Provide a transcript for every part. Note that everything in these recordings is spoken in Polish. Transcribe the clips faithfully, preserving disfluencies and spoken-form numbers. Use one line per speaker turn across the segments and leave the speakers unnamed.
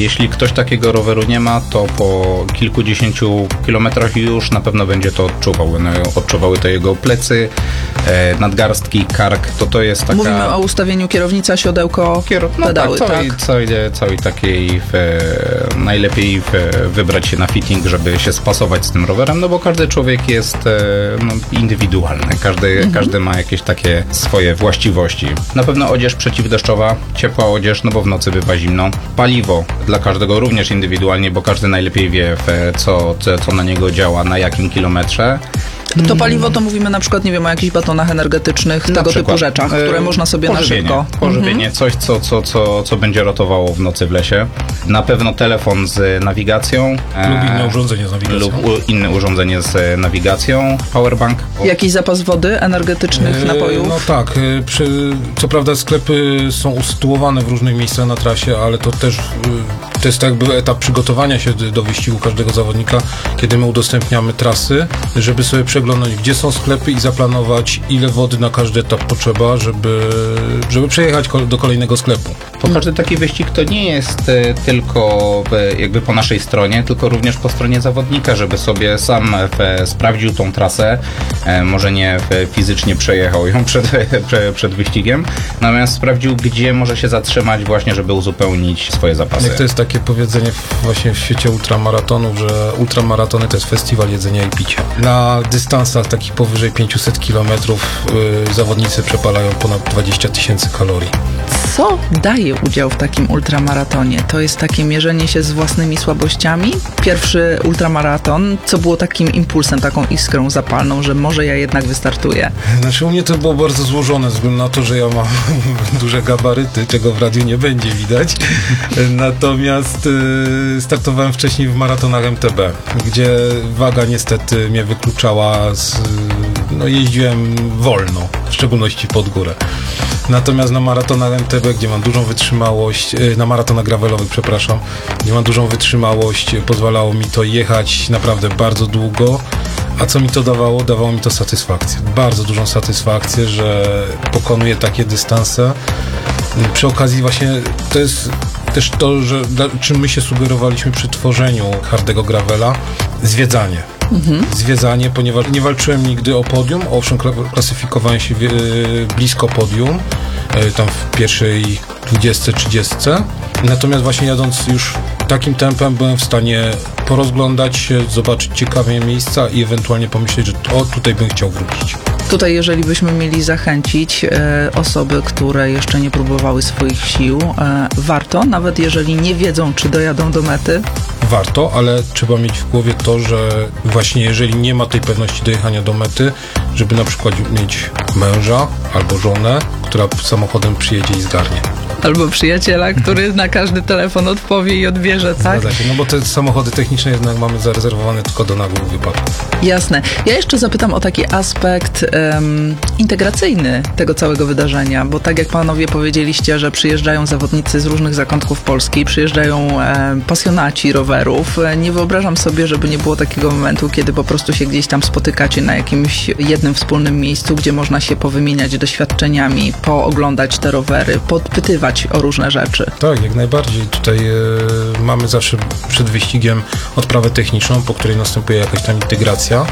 Jeśli ktoś takiego roweru nie ma, to po kilkudziesięciu kilometrach już na pewno będzie to odczuwał. No, odczuwały to jego plecy, e, nadgarstki, kark, to to jest taka...
Mówimy o ustawieniu kierownica, siodełko,
Kier... no
pedały,
tak? Całej,
tak?
Całej, całej takiej w, najlepiej w, wybrać się na fitting, żeby się spasować z tym rowerem, no bo każdy człowiek jest e, no, indywidualny, każdy, mhm. każdy ma jakieś takie swoje właściwości. Na pewno odzież przeciwdeszczowa, ciepła odzież, no bo w nocy bywa zimno. Paliwo dla każdego również indywidualnie, bo każdy najlepiej wie, w, co, co, co na niego działa, na jakim kilometrze.
To paliwo to mówimy na przykład, nie wiem, o jakichś batonach energetycznych,
na
tego
przykład,
typu rzeczach, które e, można sobie
pożywienie,
na szybko...
Pożywienie,
mhm.
coś, co, co, co, co będzie rotowało w nocy w lesie. Na pewno telefon z nawigacją.
Lub inne urządzenie z nawigacją.
Lub u, inne urządzenie z nawigacją. Powerbank.
Jakiś zapas wody, energetycznych
e,
napojów?
No tak. E, przy, co prawda sklepy są usytuowane w różnych miejscach na trasie, ale to też e, to jest jakby etap przygotowania się do wyścigu każdego zawodnika, kiedy my udostępniamy trasy, żeby sobie przeglądać, gdzie są sklepy i zaplanować, ile wody na każdy etap potrzeba, żeby, żeby przejechać do kolejnego sklepu.
Bo każdy taki wyścig to nie jest e, tylko e, jakby po naszej stronie, tylko również po stronie zawodnika, żeby sobie sam e, sprawdził tą trasę, e, może nie e, fizycznie przejechał ją przed, e, przed wyścigiem, natomiast sprawdził, gdzie może się zatrzymać właśnie, żeby uzupełnić swoje zapasy.
Jak to jest takie powiedzenie właśnie w świecie ultramaratonów, że ultramaratony to jest festiwal jedzenia i picia. Na dystansach takich powyżej pięćset kilometrów yy, zawodnicy przepalają ponad dwadzieścia tysięcy kalorii.
Co daje udział w takim ultramaratonie? To jest takie mierzenie się z własnymi słabościami? Pierwszy ultramaraton, co było takim impulsem, taką iskrą zapalną, że może ja jednak wystartuję?
Znaczy u mnie to było bardzo złożone, ze względu na to, że ja mam duże gabaryty, czego w radiu nie będzie widać. Natomiast yy, startowałem wcześniej w maratonach M T B, gdzie waga niestety mnie wykluczała z... no jeździłem wolno, w szczególności pod górę. Natomiast na maratonach M T B, gdzie mam dużą wytrzymałość, na maratonach gravelowych, przepraszam, gdzie mam dużą wytrzymałość, pozwalało mi to jechać naprawdę bardzo długo. A co mi to dawało? Dawało mi to satysfakcję. Bardzo dużą satysfakcję, że pokonuję takie dystanse. Przy okazji właśnie to jest też to, że czym my się sugerowaliśmy przy tworzeniu hardego gravela, zwiedzanie. Mhm. Zwiedzanie, ponieważ nie walczyłem nigdy o podium, owszem klasyfikowałem się blisko podium, tam w pierwszej dwudziestce, trzydziestce, natomiast właśnie jadąc już takim tempem byłem w stanie porozglądać się, zobaczyć ciekawe miejsca i ewentualnie pomyśleć, że o, tutaj bym chciał wrócić.
Tutaj, jeżeli byśmy mieli zachęcić e, osoby, które jeszcze nie próbowały swoich sił, e, warto, nawet jeżeli nie wiedzą, czy dojadą do mety?
Warto, ale trzeba mieć w głowie to, że właśnie jeżeli nie ma tej pewności dojechania do mety, żeby na przykład mieć męża albo żonę, która samochodem przyjedzie i zgarnie.
Albo przyjaciela, który na każdy telefon odpowie i odbierze, tak?
Zgadza się, no bo te samochody techniczne jednak mamy zarezerwowane tylko do nagłych wypadków.
Jasne. Ja jeszcze zapytam o taki aspekt um, integracyjny tego całego wydarzenia, bo tak jak panowie powiedzieliście, że przyjeżdżają zawodnicy z różnych zakątków Polski, przyjeżdżają e, pasjonaci rowerów. Nie wyobrażam sobie, żeby nie było takiego momentu, kiedy po prostu się gdzieś tam spotykacie na jakimś jednym wspólnym miejscu, gdzie można się powymieniać doświadczeniami, pooglądać te rowery, podpytywać o różne rzeczy.
Tak, jak najbardziej. Tutaj e, mamy zawsze przed wyścigiem odprawę techniczną, po której następuje jakaś tam integracja.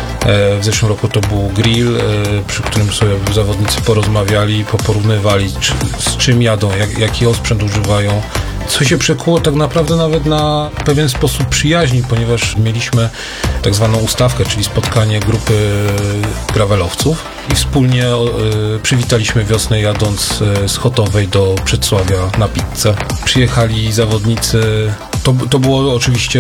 E, w zeszłym roku to był grill, e, przy którym sobie zawodnicy porozmawiali, poporównywali czy, z czym jadą, jak, jaki osprzęt używają. Co się przekuło tak naprawdę nawet na pewien sposób przyjaźni, ponieważ mieliśmy tak zwaną ustawkę, czyli spotkanie grupy gravelowców i wspólnie e, przywitaliśmy wiosnę jadąc e, z Chotowej do Przedsławia na pizzę. Przyjechali zawodnicy, to, to było oczywiście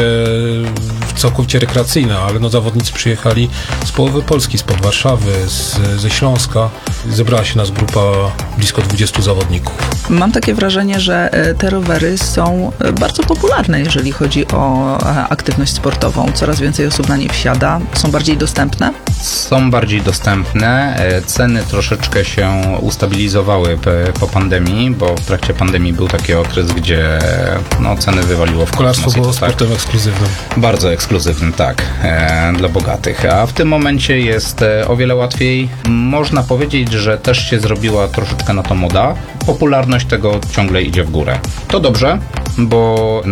całkowicie rekreacyjne, ale no zawodnicy przyjechali z połowy Polski, spod Warszawy, z, ze Śląska. Zebrała się nas grupa blisko dwudziestu zawodników.
Mam takie wrażenie, że te rowery są bardzo popularne, jeżeli chodzi o aktywność sportową. Coraz więcej osób na nie wsiada. Są bardziej dostępne?
Są bardziej dostępne. Ceny troszeczkę się ustabilizowały po pandemii, bo w trakcie pandemii był taki okres, gdzie no, ceny wywaliło w
Kolarstwo było sportem tak, ekskluzywnym.
Bardzo ekskluzywnym, tak, e, dla bogatych. A w tym momencie jest e, o wiele łatwiej. Można powiedzieć, że też się zrobiła troszeczkę na to moda. Popularność tego ciągle idzie w górę. To dobrze, bo